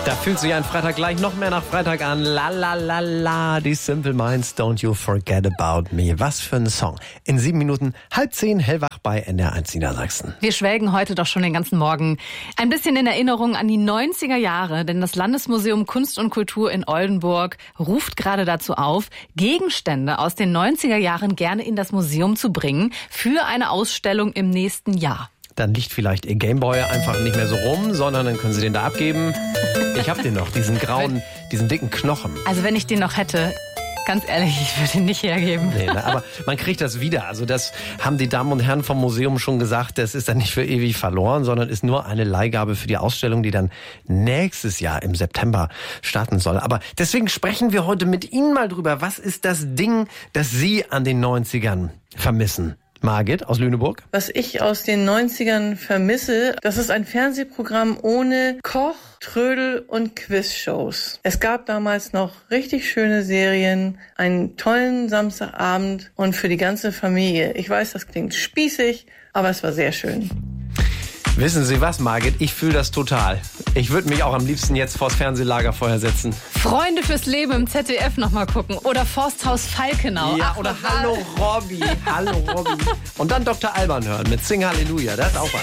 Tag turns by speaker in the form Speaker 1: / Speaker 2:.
Speaker 1: Da fühlt sich ein Freitag gleich noch mehr nach Freitag an. La la la la, die Simple Minds, Don't You Forget About Me. Was für ein Song. In 7 Minuten, 9:30, hellwach bei NDR1 Niedersachsen.
Speaker 2: Wir schwelgen heute doch schon den ganzen Morgen ein bisschen in Erinnerung an die 90er Jahre, denn das Landesmuseum Kunst und Kultur in Oldenburg ruft gerade dazu auf, Gegenstände aus den 90er Jahren gerne in das Museum zu bringen für eine Ausstellung im nächsten Jahr.
Speaker 1: Dann liegt vielleicht Ihr Gameboy einfach nicht mehr so rum, sondern dann können Sie den da abgeben. Ich hab den noch, diesen grauen, diesen dicken Knochen.
Speaker 2: Also wenn ich den noch hätte, ganz ehrlich, ich würde ihn nicht hergeben.
Speaker 1: Nee, ne, aber man kriegt das wieder. Also das haben die Damen und Herren vom Museum schon gesagt, das ist dann nicht für ewig verloren, sondern ist nur eine Leihgabe für die Ausstellung, die dann nächstes Jahr im September starten soll. Aber deswegen sprechen wir heute mit Ihnen mal drüber. Was ist das Ding, das Sie an den 90ern vermissen? Margit aus Lüneburg.
Speaker 3: Was ich aus den 90ern vermisse, das ist ein Fernsehprogramm ohne Koch, Trödel und Quizshows. Es gab damals noch richtig schöne Serien, einen tollen Samstagabend und für die ganze Familie. Ich weiß, das klingt spießig, aber es war sehr schön.
Speaker 1: Wissen Sie was, Margit? Ich fühle das total. Ich würde mich auch am liebsten jetzt vors Fernsehlagerfeuer setzen.
Speaker 2: Freunde fürs Leben im ZDF noch mal gucken oder Forsthaus Falkenau.
Speaker 1: Ja, oder Hallo Robby. Hallo Robby. Und dann Dr. Alban hören mit Sing Halleluja. Das ist auch was.